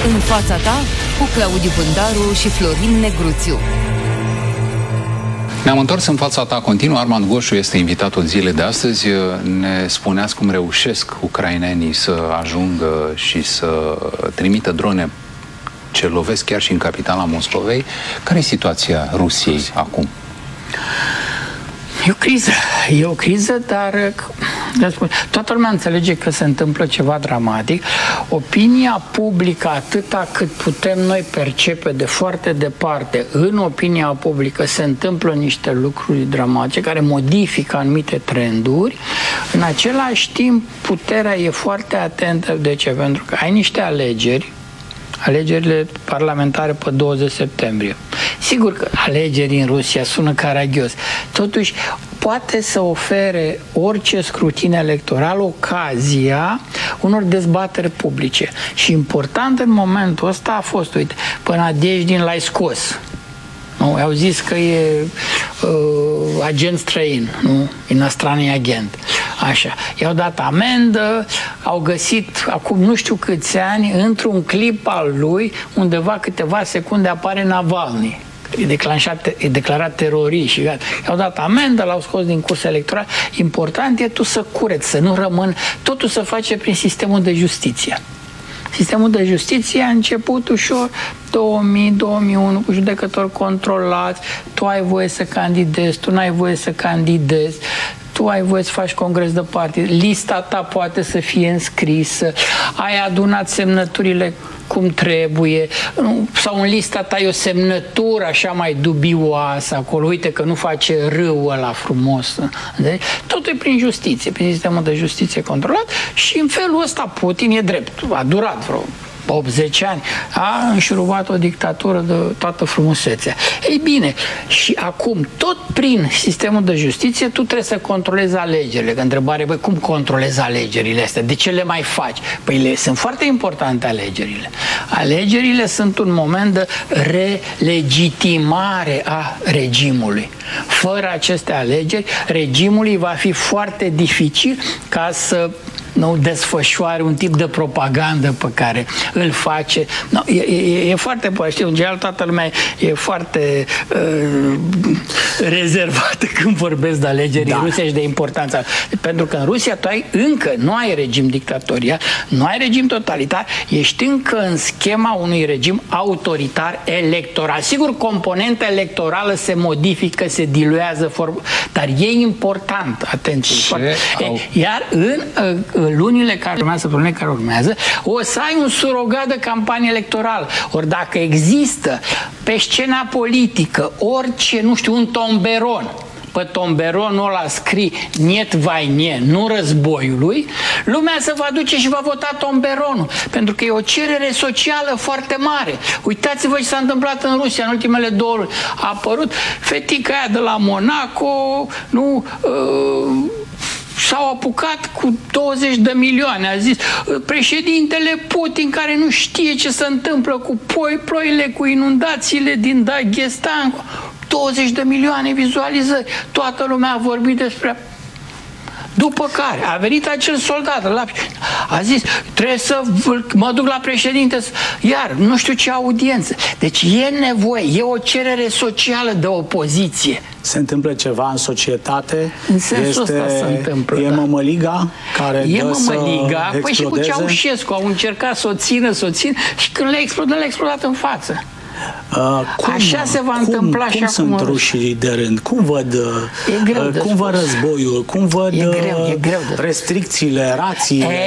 În fața ta, cu Claudiu Pândaru și Florin Negruțiu. Ne-am întors în fața ta continuă. Armand Goșu este invitatul zilei de astăzi. Ne spuneați cum reușesc ucrainenii să ajungă și să trimită drone ce lovesc chiar și în capitala Moscovei. Care e situația Rusiei acum? E o criză, dar toată lumea înțelege că se întâmplă ceva dramatic. Opinia publică, atâta cât putem noi percepe de foarte departe, în opinia publică se întâmplă niște lucruri dramatice care modifică anumite trenduri. În același timp, puterea e foarte atentă. De ce? Pentru că ai niște alegerile parlamentare pe 20 septembrie. Sigur că alegerii în Rusia sună caragios. Totuși, poate să ofere orice scrutin electoral ocazia unor dezbateri publice. Și important în momentul ăsta a fost, uite, pe Nadejdin l-ai scos. Nu? Au zis că e agent străin, nu? Inostranii agent. Așa. I-au dat amendă, au găsit acum nu știu câți ani, într-un clip al lui, undeva câteva secunde apare Navalny. E declarat terorist și gata. I-au dat amendă, l-au scos din cursa electorală. Important e tu să cureți, să nu rămân, totul să face prin sistemul de justiție. Sistemul de justiție a început ușor 2000-2001 cu judecători controlați, tu ai voie să candidezi, tu n-ai voie să candidezi, tu ai voie să faci congres de partid, lista ta poate să fie înscrisă, ai adunat semnăturile cum trebuie, sau în lista ta e o semnătură așa mai dubioasă acolo, uite că nu face râul ăla frumos. Deci, totul e prin justiție, prin sistemul de justiție controlat și în felul ăsta Putin e drept, a durat vreo 80 ani, a înșurubat o dictatură de toată frumusețea. Ei bine, și acum, tot prin sistemul de justiție, tu trebuie să controlezi alegerile. Că întrebare, băi, cum controlezi alegerile astea? De ce le mai faci? Păi sunt foarte importante alegerile. Alegerile sunt un moment de relegitimare a regimului. Fără aceste alegeri, regimului va fi foarte dificil ca să nu desfășoare un tip de propagandă pe care îl face. No, e foarte, știu, în general toată lumea e foarte rezervată când vorbesc de alegeri în Rusia și de importanța. Pentru că în Rusia tu încă nu ai regim dictatorial, nu ai regim totalitar, ești încă în schema unui regim autoritar electoral. Sigur, componenta electorală se modifică, se diluează, dar e important, atenție. Iar în lunile care urmează, o să ai un surogat de campanie electorală. Ori dacă există pe scena politică orice, nu știu, un tomberon, pe tomberonul ăla scrie niet vai nie, nu războiului, lumea se va duce și va vota tomberonul, pentru că e o cerere socială foarte mare. Uitați-vă ce s-a întâmplat în Rusia în ultimele 2 luni. A apărut fetica aia de la Monaco, nu... s-au apucat cu 20 de milioane. A zis președintele Putin, care nu știe ce se întâmplă cu ploile, cu inundațiile din Dagestan. 20 de milioane vizualizări. Toată lumea a vorbit despre... După care a venit acel soldat, a zis, trebuie să mă duc la președinte, iar nu știu ce audiență. Deci e nevoie, e o cerere socială de opoziție. Se întâmplă ceva în societate? În sensul ăsta se întâmplă, E mămăliga care e mămăliga, păi și cu Ceaușescu au încercat să o țină și când le-a explodat în față. Așa se va întâmpla și acum. Cum sunt rușii de rând? Cum văd războiul? Cum văd restricțiile, rațiile?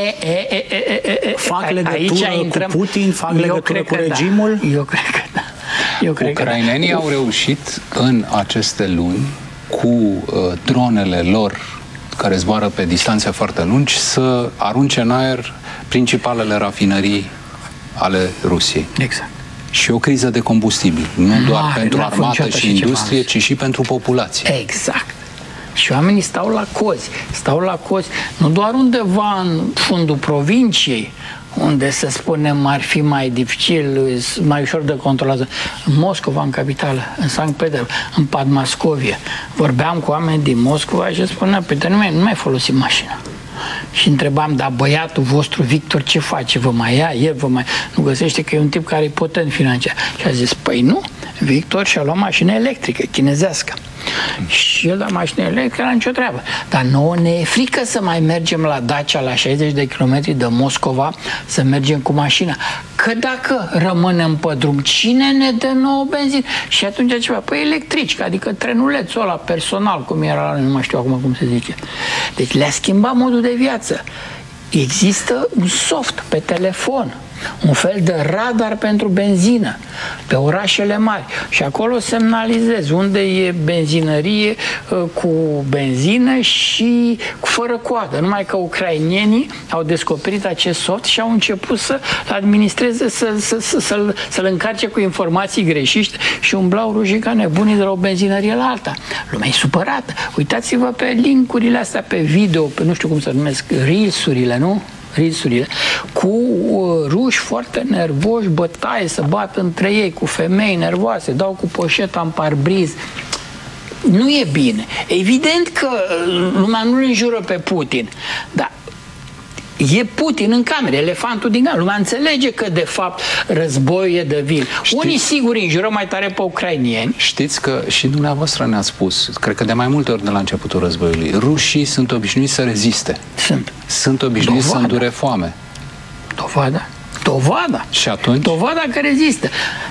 Fac legătură cu Putin? Fac legătură cu regimul? Eu cred că da. Ucrainenii au reușit în aceste luni cu dronele lor care zboară pe distanțe foarte lungi să arunce în aer principalele rafinării ale Rusiei. Exact. Și o criză de combustibil, nu doar pentru armată și industrie, ci și pentru populație. Exact. Și oamenii stau la cozi, nu doar undeva în fundul provinciei, unde, să spunem, ar fi mai dificil, mai ușor de controlat. În Moscova, în capitală, în Sankt Petersburg, în Podmascovie. Vorbeam cu oameni din Moscova și spuneam, nu mai folosim mașina. Și întrebam, dar băiatul vostru, Victor, ce face? Vă mai ia? El vă mai... Nu găsește că e un tip care e potent financiar. Și a zis, păi nu, Victor și-a luat mașină electrică, chinezească. Și el la mașină electrică n-a nicio treabă. Dar nouă ne e frică să mai mergem la Dacia la 60 de kilometri de Moscova, să mergem cu mașina. Că dacă rămânem pe drum, cine ne dă nouă benzină? Și atunci ceva, păi electrici, adică trenulețul ăla personal, cum era, nu mai știu acum cum se zice. Deci le-a schimbat modul de viață. Există un soft pe telefon, un fel de radar pentru benzină pe orașele mari și acolo semnalizezi unde e benzinărie cu benzină și fără coadă. Numai că ucrainienii au descoperit acest soft și au început să-l administreze, să-l încarce cu informații greșite și umblau rușii ca nebunii de la o benzinărie la alta. Lumea e supărată. Uitați-vă pe linkurile astea pe video, pe nu știu cum se numesc, reels-urile, nu? Cu ruși foarte nervoși, bătaie, să bat între ei, cu femei nervoase, dau cu poșeta în parbriz. Nu e bine. Evident că lumea nu-l înjură pe Putin, dar e Putin în cameră, elefantul din cameră. Lumea înțelege că, de fapt, războiul e de vin. Unii, sigur, înjură mai tare pe ucrainieni. Știți că și dumneavoastră ne-ați spus, cred că de mai multe ori de la începutul războiului, rușii sunt obișnuiți să reziste. Sunt obișnuiți să îndure foame. Dovada. Și atunci? Dovada că rezistă.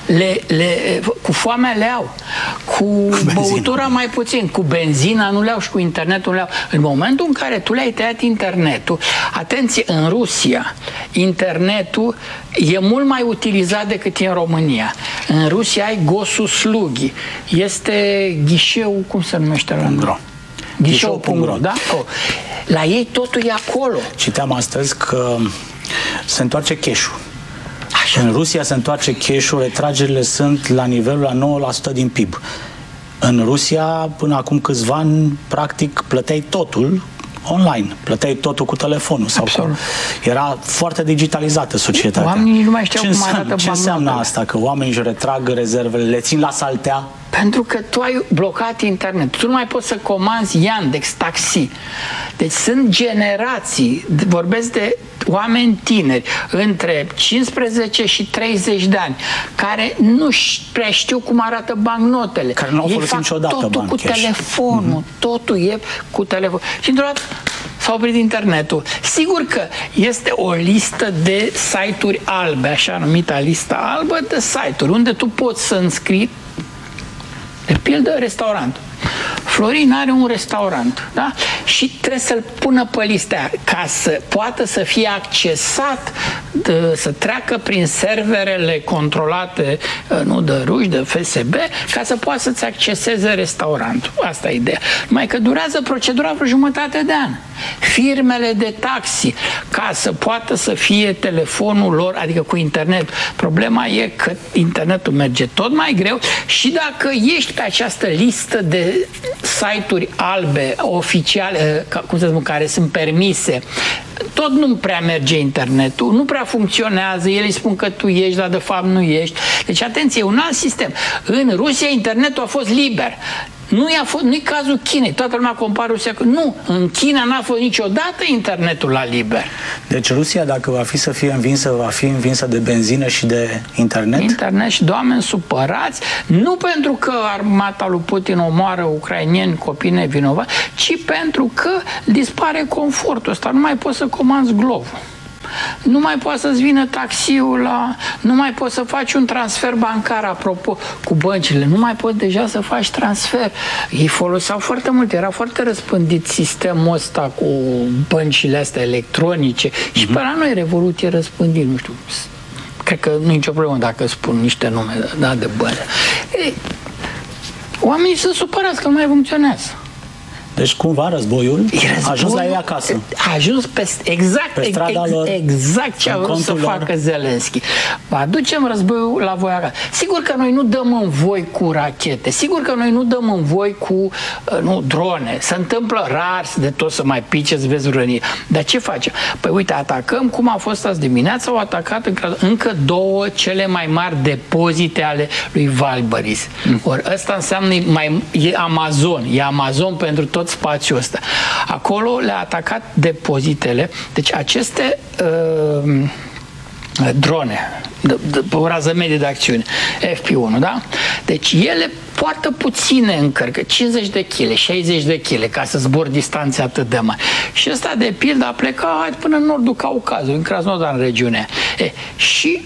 Cu foamea le au. Cu băutura mai puțin. Cu benzina nu le au și cu internetul nu le au. În momentul în care tu le-ai tăiat internetul, atenție, în Rusia, internetul e mult mai utilizat decât în România. În Rusia ai gosuslugi. Este ghișeu, cum se numește la noi? Ghișeu.ro, da? La ei totul e acolo. Citeam astăzi că se întoarce cash-ul. În Rusia se întoarce cash-ul, retragerile sunt la nivelul la 9% din PIB. În Rusia, până acum câțiva ani, practic, plăteai totul online. Plăteai totul cu telefonul. Era foarte digitalizată societatea. Oamenii nu mai știau cum arată bancnotele. Ce înseamnă asta? Că oamenii își retrag rezervele, le țin la saltea? Pentru că tu ai blocat internet. Tu nu mai poți să comanzi Yandex, taxi. Deci sunt generații, vorbesc de oameni tineri, între 15 și 30 de ani, care nu prea știu cum arată bancnotele. Care nu au folosit niciodată totul bani cu cash. telefonul. Totul e cu telefon. Și într-o dată s-a oprit internetul. Sigur că este o listă de site-uri albe, așa numita lista albă de site-uri, unde tu poți să înscrii, de pildă, restaurant. Florin are un restaurant, da? Și trebuie să-l pună pe lista aia, ca să poată să fie accesat, să treacă prin serverele controlate, nu de ruși, de FSB, ca să poată să-ți acceseze restaurantul. Asta e ideea. Numai că durează procedura vreo jumătate de an. Firmele de taxi, ca să poată să fie telefonul lor, adică cu internet. Problema e că internetul merge tot mai greu și dacă ești pe această listă de site-uri albe, oficiale, cum să spun, care sunt permise, tot nu prea merge internetul, nu prea funcționează, ei spun că tu ești, dar de fapt nu ești. Deci, atenție, e un alt sistem. În Rusia internetul a fost liber. Nu-i cazul Chinei. Toată lumea compară Rusia cu... Nu, în China n-a fost niciodată internetul la liber. Deci Rusia, dacă va fi să fie învinsă, va fi învinsă de benzină și de internet? Internet și de oameni supărați, nu pentru că armata lui Putin omoară ucrainieni, copii nevinovați, ci pentru că dispare confortul ăsta. Nu mai poți să comanzi Glovo. Nu mai poți să-ți vină taxiul la... Nu mai poți să faci un transfer bancar, apropo, cu băncile. Nu mai poți deja să faci transfer. Ei foloseau foarte mult. Era foarte răspândit sistemul ăsta cu băncile astea electronice. Și pe la noi Revoluție răspândit, nu știu. Cred că nu e nicio problemă dacă spun niște nume de bănci. Oamenii sunt supărați că nu mai funcționează. Deci cumva războiul a ajuns la ei acasă. A ajuns exact ce a vrut să facă Zelenski. Aducem războiul la voi acasă. Sigur că noi nu dăm în voi cu rachete, sigur că noi nu dăm în voi cu drone. Se întâmplă rar de tot să mai pice, să vezi rănire. Dar ce facem? Păi uite, atacăm, cum a fost azi dimineața, au atacat încă două cele mai mari depozite ale lui Valbăris. Ori ăsta înseamnă e Amazon pentru tot tot spațiul ăsta. Acolo le-a atacat depozitele. Deci aceste drone, o rază medie de acțiune, FP1, da? Deci ele poartă puține încărcă, 50 de kg, 60 de kg, ca să zbor distanțe atât de mari. Și ăsta, de pildă, a plecat până în nordul Caucazului, în Krasnodar, în regiune. Și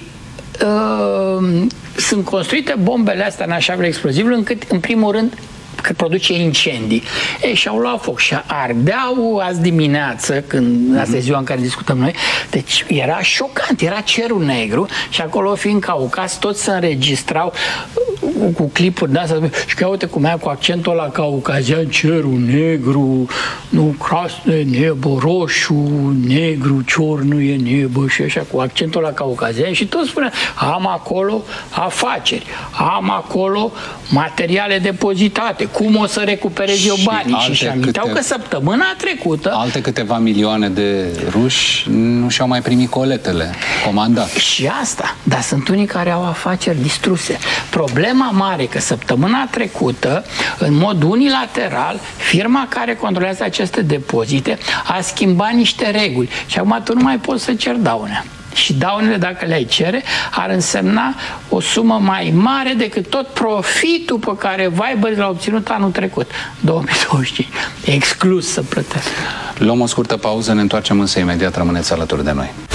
sunt construite bombele astea în așa fel exploziv, încât, în primul rând, că produce incendii. Și-au luat foc și ardeau azi dimineață, când asta e ziua în care discutăm noi, deci era șocant, era cerul negru și acolo fiind Caucaz, toți se înregistrau cu clipuri de astea și că uite cum cu accentul la caucazian, cerul negru, nu, crasne, nebă, roșu, negru, ciornu e nebă și așa, cu accentul la caucazian și toți spunea, am acolo afaceri, am acolo materiale depozitate, cum o să recuperez eu banii? Și aminteau că săptămâna trecută alte câteva milioane de ruși nu și-au mai primit coletele comandate. Și asta, dar sunt unii care au afaceri distruse. Problema mare e că săptămâna trecută, în mod unilateral, firma care controlează aceste depozite a schimbat niște reguli și acum tu nu mai poți să ceri daune. Și daunele, dacă le-ai cere, ar însemna o sumă mai mare decât tot profitul pe care Viber l-a obținut anul trecut, 2025. Exclus să plătească. Luăm o scurtă pauză, ne întoarcem însă imediat, rămâneți alături de noi.